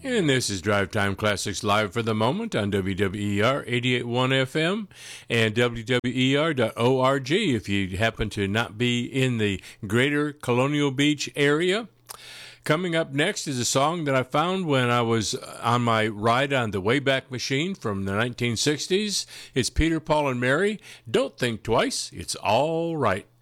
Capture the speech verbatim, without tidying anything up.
And this is Drive Time Classics Live for the moment on W W E R eighty-eight point one F M and W W E R dot org if you happen to not be in the greater Colonial Beach area. Coming up next is a song that I found when I was on my ride on the Wayback Machine from the nineteen sixties. It's Peter, Paul, and Mary. Don't think twice. It's all right.